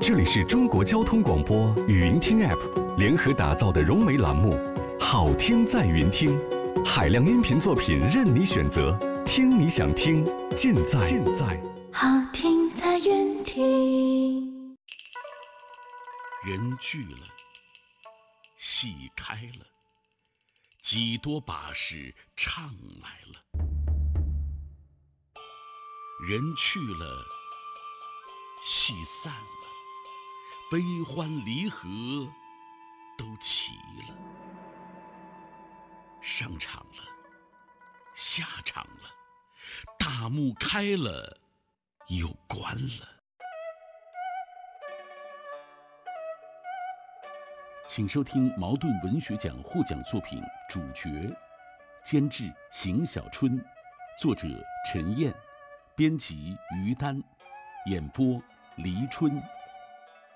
这里是中国交通广播语音听 App 联合打造的融媒栏目《好听在云听》，海量音频作品任你选择，听你想听，尽在好听在云听。 人聚了，戏开了，几多把式唱来了。人去了，戏散了，悲欢离合都齐了。上场了，下场了，大幕开了，又关了。请收听茅盾文学奖获奖作品《主角》，监制邢小春，作者陈燕，编辑于丹，演播黎春。